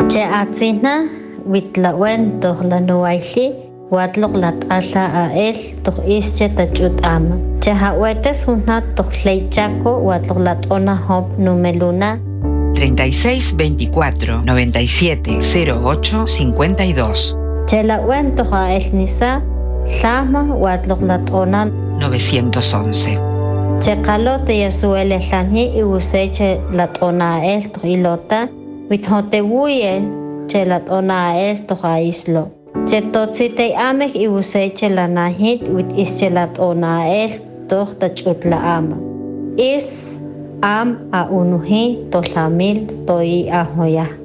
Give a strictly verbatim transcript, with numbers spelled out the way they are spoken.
Che atzina witlawen toh lanuaili watlok lat'ala a el toh ische tachut'ama. Che hawetes una toh leichaco watlok lat'ona hop numeluna treinta y seis veinticuatro noventa y siete cero ocho cincuenta y dos. Che lawen toh a el nisa llama watlok lat'ona novecientos once. Che kalote yasuele lani y useche lat'ona el toh ilota withote wuye che lat'ona el toh a islo. Che totzite amek y useche lanahit wit ische lat'ona el toh tachutla ama. Is am a unuhi to lamil to i ahoya.